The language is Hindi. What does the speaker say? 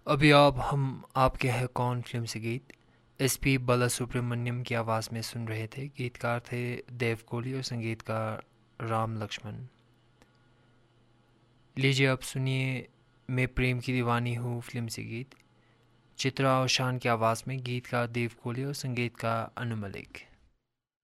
अभी आप हम आपके हैं कौन फिल्म से गीत एसपी बालासुब्रमण्यम की आवाज़ में सुन रहे थे। गीतकार थे देव कोहली और संगीतकार राम लक्ष्मण। लीजिए अब सुनिए मैं प्रेम की दीवानी हूँ फिल्म से गीत। चित्रा और शान की आवाज़ में गीतकार देव कोहली और संगीतकार अनु मलिक।